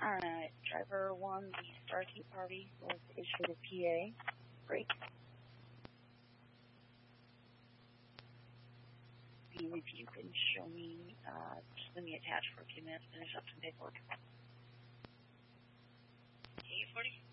Alright, driver 1, the Starkey party was issued a PA. Great. If you can show me, just let me attach for a few minutes, finish up some paperwork. 840?